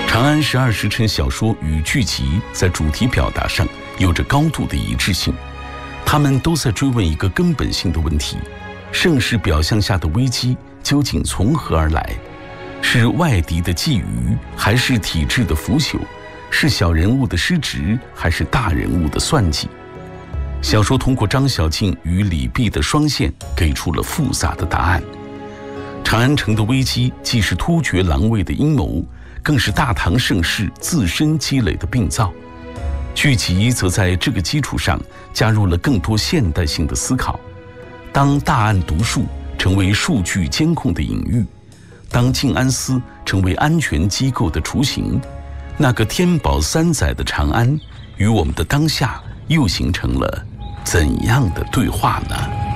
长安12时辰小说与剧集在主题表达上有着高度的一致性，他们都在追问一个根本性的问题：盛世表象下的危机究竟从何而来？是外敌的觊觎，还是体制的腐朽？是小人物的失职，还是大人物的算计？小说通过张小敬与李泌的双线，给出了复杂的答案。长安城的危机既是突厥狼卫的阴谋，更是大唐盛世自身积累的病灶。剧集则在这个基础上加入了更多现代性的思考。当大案读数成为数据监控的隐喻，当静安司成为安全机构的雏形，那个天宝3载的长安与我们的当下又形成了怎样的对话呢？